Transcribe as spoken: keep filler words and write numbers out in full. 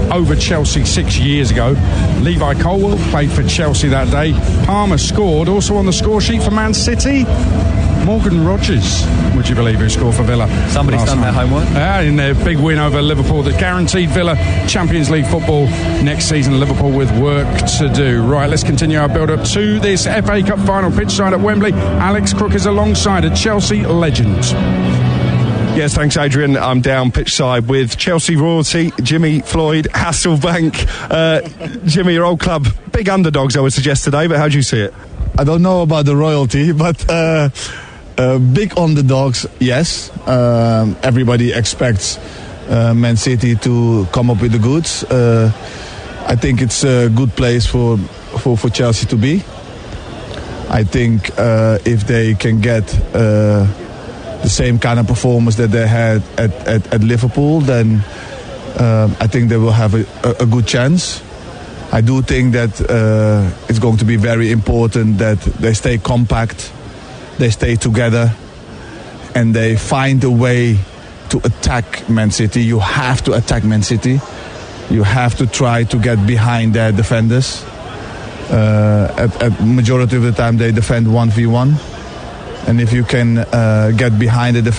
over Chelsea six years ago. Levi Colwill played for Chelsea that day. Palmer scored. Also on the score sheet for Man City, Morgan Rogers, would you believe, who scored for Villa. Somebody's done their homework. Yeah, in their big win over Liverpool that guaranteed Villa Champions League football next season. Liverpool with work to do. Right, let's continue our build-up to this F A Cup final pitch side at Wembley. Alex Crook is alongside a Chelsea legend. Yes, thanks, Adrian. I'm down pitch side with Chelsea royalty, Jimmy Floyd Hasselbank. Uh, Jimmy, your old club, big underdogs, I would suggest today, but how do you see it? I don't know about the royalty, but uh, uh, big underdogs, yes. Um, everybody expects uh, Man City to come up with the goods. Uh, I think it's a good place for, for, for Chelsea to be. I think uh, if they can get uh, the same kind of performance that they had at, at, at Liverpool, then um, I think they will have a, a, a good chance. I do think that uh, it's going to be very important that they stay compact, they stay together, and they find a way to attack Man City. You have to attack Man City. You have to try to get behind their defenders. Uh, at, at majority of the time they defend one v one. And if you can uh, get behind the defender,